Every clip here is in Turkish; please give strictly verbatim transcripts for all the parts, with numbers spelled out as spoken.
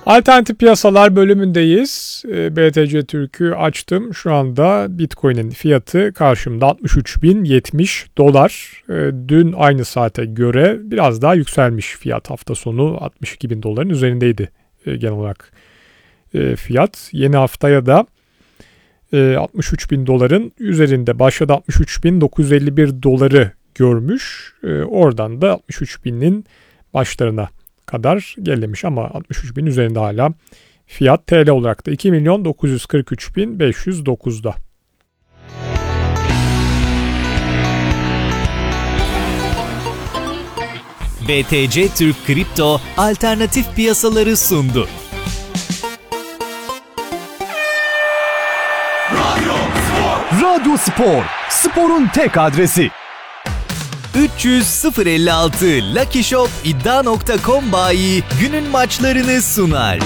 Alternatif piyasalar bölümündeyiz. B T C Türk'ü açtım. Şu anda Bitcoin'in fiyatı karşımda altmış üç bin yetmiş dolar. Dün aynı saate göre biraz daha yükselmiş fiyat. Hafta sonu altmış iki bin doların üzerindeydi genel olarak fiyat. Yeni haftaya da altmış üç bin doların üzerinde başladı. altmış üç bin dokuz yüz elli bir doları görmüş. Oradan da altmış üç binin başlarına kadar gerilemiş ama altmış üç bin üzerinde hala fiyat. T L olarak da iki milyon dokuz yüz kırk üç bin beş yüz dokuzda. B T C Türk Kripto alternatif piyasaları sundu. Radyo Spor. Radyo Spor. Sporun tek adresi. üç yüz sıfır elli altı Lucky Shop iddia nokta com bayi günün maçlarını sunar.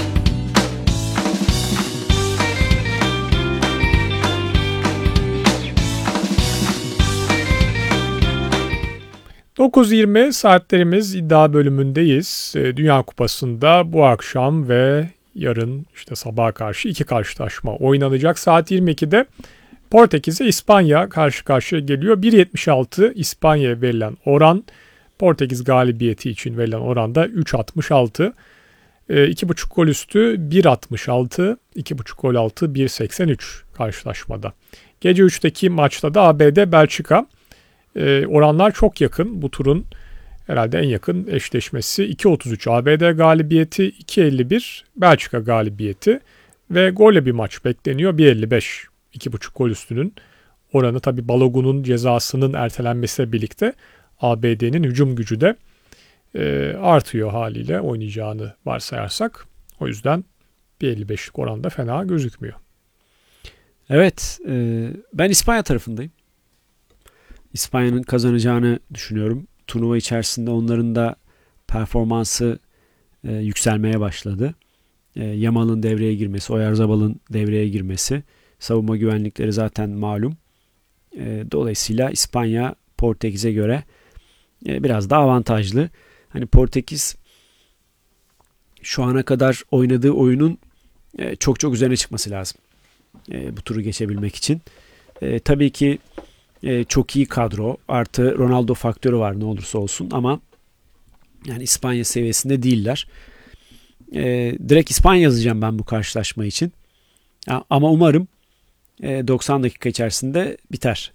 dokuz yirmi saatlerimiz iddia bölümündeyiz. Dünya Kupası'nda bu akşam ve yarın işte sabaha karşı iki karşılaşma oynanacak. Saat yirmi ikide Portekiz'e İspanya karşı karşıya geliyor. bir yetmiş altı İspanya'ya verilen oran. Portekiz galibiyeti için verilen oran da üç altmış altı. iki buçuk gol üstü bir altmış altı. iki buçuk gol altı bir seksen üç karşılaşmada. Gece üçteki maçta da A B D Belçika. Oranlar çok yakın. Bu turun herhalde en yakın eşleşmesi. iki otuz üç A B D galibiyeti, iki elli bir Belçika galibiyeti ve golle bir maç bekleniyor. bir elli beş. iki buçuk gol üstünün oranı. Tabi Balogun'un cezasının ertelenmesiyle birlikte A B D'nin hücum gücü de e, artıyor haliyle oynayacağını varsayarsak. O yüzden bir elli beşlik oranda fena gözükmüyor. Evet, e, ben İspanya tarafındayım. İspanya'nın kazanacağını düşünüyorum. Turnuva içerisinde onların da performansı e, yükselmeye başladı. E, Yamal'ın devreye girmesi, Oyarzabal'ın devreye girmesi, savunma güvenlikleri zaten malum. E, dolayısıyla İspanya Portekiz'e göre e, biraz daha avantajlı. Hani Portekiz şu ana kadar oynadığı oyunun e, çok çok üzerine çıkması lazım. E, bu turu geçebilmek için. E, tabii ki e, çok iyi kadro. Artı Ronaldo faktörü var ne olursa olsun ama yani İspanya seviyesinde değiller. E, direkt İspanya yazacağım ben bu karşılaşma için. Ya, ama umarım doksan dakika içerisinde biter.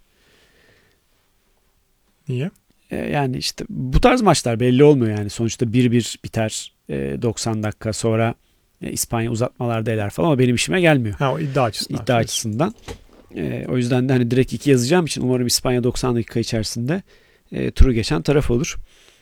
Niye? Yani işte bu tarz maçlar belli olmuyor yani. Sonuçta bir bir biter doksan dakika sonra İspanya uzatmalarda eler falan ama benim işime gelmiyor. Ha, o iddia açısından. İddia açısından. O yüzden de hani direkt iki yazacağım için umarım İspanya doksan dakika içerisinde turu geçen taraf olur.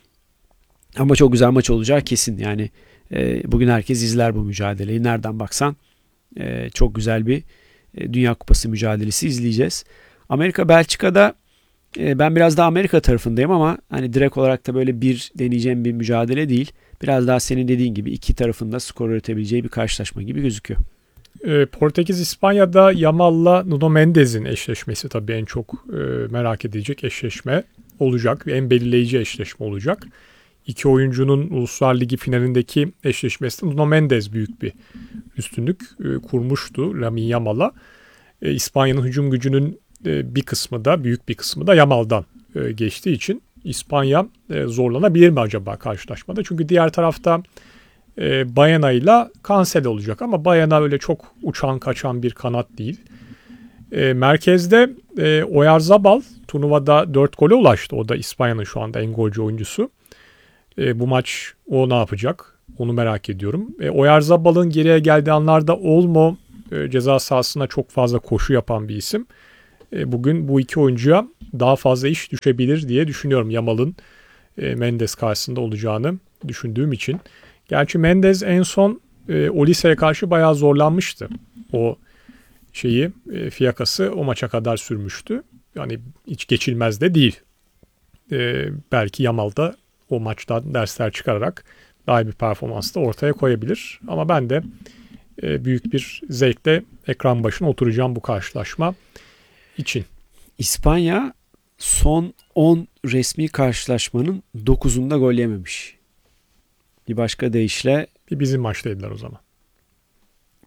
Ama çok güzel maç olacağı kesin. Yani bugün herkes izler bu mücadeleyi. Nereden baksan çok güzel bir Dünya Kupası mücadelesi izleyeceğiz. Amerika Belçika'da ben biraz daha Amerika tarafındayım ama hani direkt olarak da böyle bir deneyeceğim bir mücadele değil. Biraz daha senin dediğin gibi iki tarafında skor üretebileceği bir karşılaşma gibi gözüküyor. E, Portekiz İspanya'da Yamal'la Nuno Mendes'in eşleşmesi tabii en çok e, merak edilecek eşleşme olacak. En belirleyici eşleşme olacak. İki oyuncunun Uluslar Ligi finalindeki eşleşmesinde Nuno Mendes büyük bir üstünlük e, kurmuştu Lamine Yamal'a. E, İspanya'nın hücum gücünün e, bir kısmı da büyük bir kısmı da Yamal'dan e, geçtiği için İspanya e, zorlanabilir mi acaba karşılaşmada? Çünkü diğer tarafta e, Baena ile Cancelo olacak ama Baena öyle çok uçan kaçan bir kanat değil. E, merkezde e, Oyarzabal turnuvada dört gole ulaştı. O da İspanya'nın şu anda en golcü oyuncusu. E, bu maç o ne yapacak? Onu merak ediyorum. E, Oyarzabal'ın geriye geldiği anlarda Olmo e, ceza sahasına çok fazla koşu yapan bir isim. E, bugün bu iki oyuncuya daha fazla iş düşebilir diye düşünüyorum. Yamal'ın e, Mendes karşısında olacağını düşündüğüm için. Gerçi Mendes en son e, Olise'ye karşı bayağı zorlanmıştı. O şeyi e, fiyakası o maça kadar sürmüştü. Yani hiç geçilmez de değil. E, belki Yamal da o maçtan dersler çıkararak daha iyi bir performans da ortaya koyabilir. Ama ben de e, büyük bir zevkle ekran başına oturacağım bu karşılaşma için. İspanya son on resmi karşılaşmanın dokuzunda gol yememiş. Bir başka deyişle Bir bizim maçtaydılar o zaman.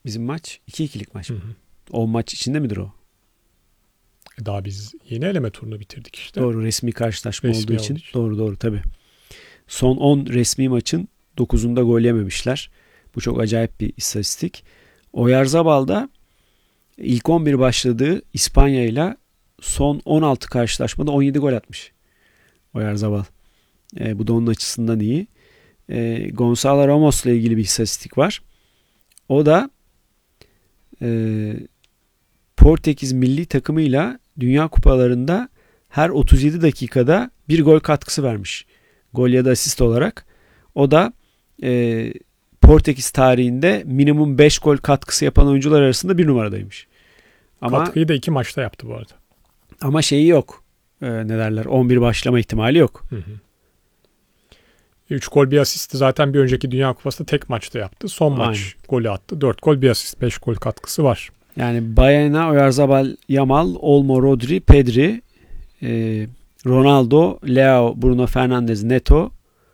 bizim maç? iki ikilik maç mı? Hı hı. on maç içinde midir o? E daha biz yeni eleme turunu bitirdik işte. Doğru, resmi karşılaşma Resmi olduğu için. olduğu için. Doğru doğru tabii. Son on resmi maçın dokuzunda gol yememişler. Bu çok acayip bir istatistik. Oyarzabal'da ilk on bir başladığı İspanya ile son on altı karşılaşmada on yedi gol atmış. Oyarzabal. E, bu da onun açısından iyi. E, Gonzalo Ramos ile ilgili bir istatistik var. O da e, Portekiz milli takımıyla Dünya Kupalarında her otuz yedi dakikada bir gol katkısı vermiş. Gol ya da asist olarak. O da e, Portekiz tarihinde minimum beş gol katkısı yapan oyuncular arasında bir numaradaymış. Ama, Katkıyı da iki maçta yaptı bu arada. ama şeyi yok. E, ne derler? on bir başlama ihtimali yok. Hı hı. üç gol bir asisti zaten bir önceki Dünya Kupası'nda tek maçta yaptı. Son Aynen. maç golü attı. dört gol bir asist. beş gol katkısı var. Yani Baena, Oyarzabal, Yamal, Olmo, Rodri, Pedri, e, Ronaldo, Leo, Bruno Fernandes, Neto,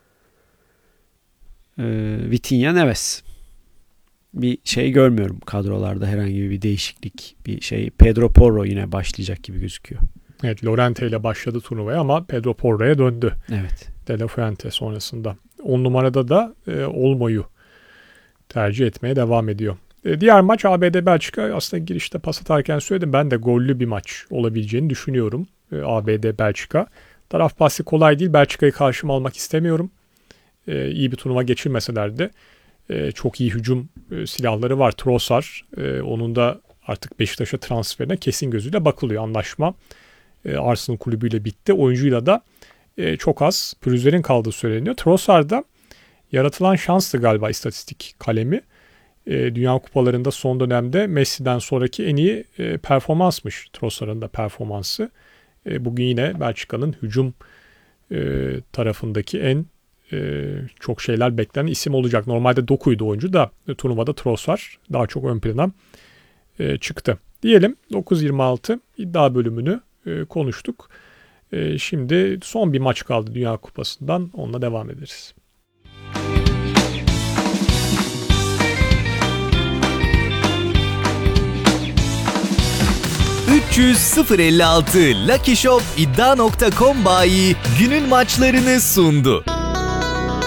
e, Vitinha, Neves. Bir şey görmüyorum kadrolarda, herhangi bir değişiklik, bir şey. Pedro Porro yine başlayacak gibi gözüküyor. Evet, Lorente ile başladı turnuvaya ama Pedro Porro'ya döndü. Evet. De La Fuente sonrasında. on numarada da e, Olmo'yu tercih etmeye devam ediyor. E, diğer maç A B D Belçika. Aslında girişte pas atarken söyledim. Ben de gollü bir maç olabileceğini düşünüyorum. E, A B D Belçika. Taraf bahsi kolay değil. Belçika'yı karşıma almak istemiyorum. E, iyi bir turnuva geçirmeseler de e, çok iyi hücum e, silahları var. Trossard. E, onun da artık Beşiktaş'a transferine kesin gözüyle bakılıyor. Anlaşma e, Arsenal kulübüyle bitti. Oyuncuyla da e, çok az pürüzlerin kaldığı söyleniyor. Trossard'da yaratılan şanstı galiba istatistik kalemi. E, Dünya Kupalarında son dönemde Messi'den sonraki en iyi e, performansmış Trossard'ın da performansı. E, bugün yine Belçika'nın hücum e, tarafındaki en e, çok şeyler beklenen isim olacak. Normalde dokuydu oyuncu da e, turnuvada Trossard daha çok ön plana e, çıktı. Diyelim dokuz yirmi altı iddia bölümünü e, konuştuk. E, şimdi son bir maç kaldı Dünya Kupası'ndan. Onunla devam ederiz. üç yüz sıfır elli altı Lucky Shop iddia nokta com bayi günün maçlarını sundu.